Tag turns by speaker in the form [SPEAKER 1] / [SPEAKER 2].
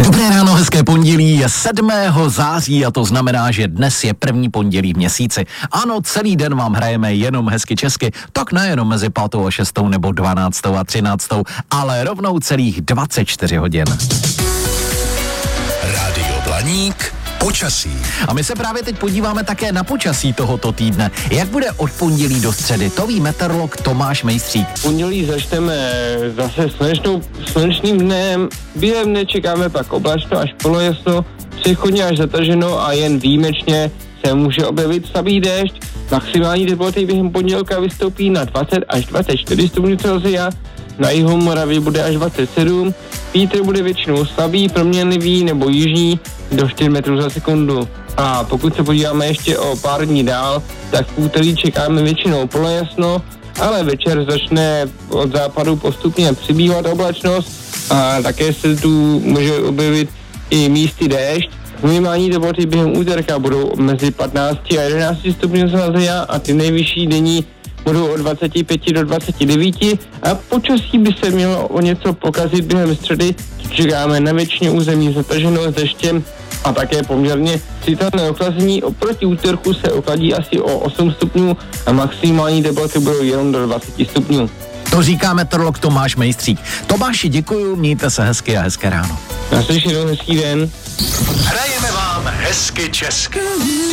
[SPEAKER 1] Dobré ráno, hezké pondělí, je 7. září a to znamená, že dnes je první pondělí v měsíci. Ano, celý den vám hrajeme jenom hezky česky, tak nejenom mezi 5. a 6. nebo 12. a 13. ale rovnou celých 24 hodin.
[SPEAKER 2] Rádio Blaník, počasí.
[SPEAKER 1] A my se právě teď podíváme také na počasí tohoto týdne. Jak bude od pondělí do středy, to ví meteorolog Tomáš Mejstřík.
[SPEAKER 3] Pondělí začneme zase slunečným dnem, během dne čekáme pak oblačno až polojasno, přechodně až zataženo a jen výjimečně se může objevit slabý déšť. Maximální teploty během pondělka vystoupí na 20 až 24 stupňů Celsia, na jihu Moravy bude až 27, vítr bude většinou slabý, proměnlivý nebo jižní do 4 metrů za sekundu. A pokud se podíváme ještě o pár dní dál, tak v úterý čekáme většinou polojasno, ale večer začne od západu postupně přibývat oblačnost a také se tu může objevit i místy déšť. Minimální teploty během úterka budou mezi 15 a 11 stupňů Celsia a ty nejvyšší denní budou od 25 do 29 a počasí by se mělo o něco pokazit během středy. Čekáme na většině území zataženo s deštěm a také poměrně citelné ochlazení. Oproti úterku se ochladí asi o 8 stupňů a maximální teploty budou jenom do 20 stupňů.
[SPEAKER 1] To říká meteorolog Tomáš Mejstřík. Tomáši, děkuju, mějte se hezky a hezké ráno.
[SPEAKER 3] Naslyšenou, hezký den.
[SPEAKER 2] Hrajeme vám hezky česky.